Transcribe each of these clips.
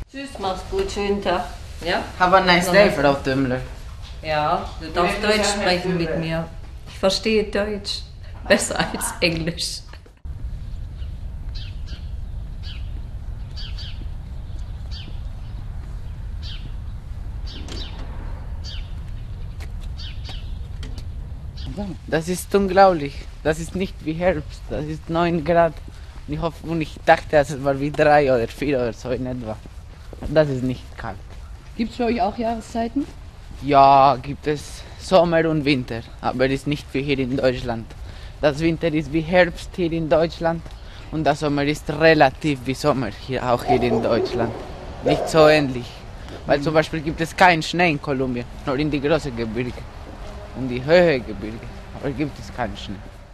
Tschüss, mach's gut, schönen Tag. Ja? Have a nice day, Frau Tümmler. Ja, du darfst Deutsch sprechen mit mir. Ich verstehe Deutsch besser als Englisch. Das ist unglaublich. Das ist nicht wie Herbst. Das ist 9 Grad. Und ich dachte, es war wie 3 oder 4 oder so in etwa. Das ist nicht kalt. Gibt es für euch auch Jahreszeiten? Ja, gibt es Sommer und Winter, aber ist nicht wie hier in Deutschland. Das Winter ist wie Herbst hier in Deutschland und der Sommer ist relativ wie Sommer auch hier in Deutschland. Nicht so ähnlich, weil zum Beispiel gibt es keinen Schnee in Kolumbien, nur in die großen Gebirge und die höheren Gebirge, aber gibt es keinen Schnee.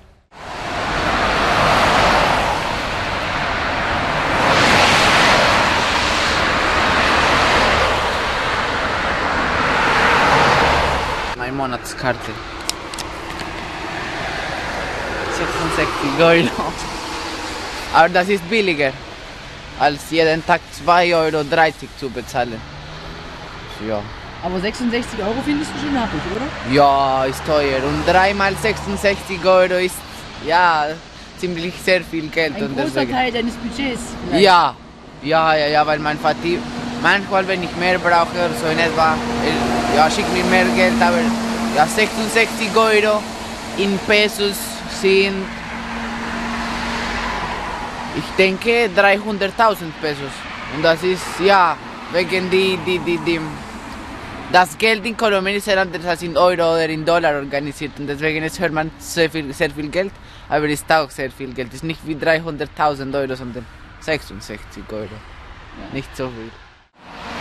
Meine Monatskarte. 66 €. Aber das ist billiger, als jeden Tag 2,30 € zu bezahlen. Ja. Aber 66 € findest du schon happig, oder? Ja, ist teuer. Und 3 mal 66 € ist ja ziemlich sehr viel Geld. Ein und großer deswegen, Teil deines Budgets. Vielleicht. ja, weil mein Vater manchmal, wenn ich mehr brauche, so in etwa, ja, schickt mir mehr Geld, aber ja, 66 € in Pesos sind, ich denke, 300.000 Pesos. Und das ist, ja, wegen das Geld in Kolumbien ist sehr anders als in Euro oder in Dollar organisiert. Und deswegen hört man sehr viel Geld, aber es ist auch sehr viel Geld. Es ist nicht wie 300.000 €, sondern 66 €. Nicht so viel.